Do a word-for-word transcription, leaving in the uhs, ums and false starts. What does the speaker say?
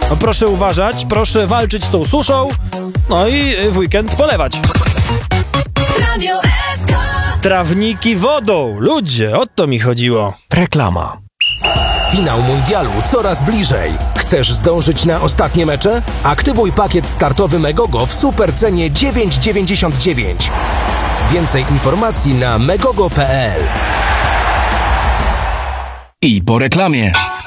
No proszę uważać, proszę walczyć z tą suszą, no i w weekend polewać. Radio S K. Trawniki wodą, ludzie, o to mi chodziło. Reklama. Finał mundialu coraz bliżej. Chcesz zdążyć na ostatnie mecze? Aktywuj pakiet startowy Megogo w super cenie dziewięć dziewięćdziesiąt dziewięć. Więcej informacji na megogo kropka p l. I po reklamie.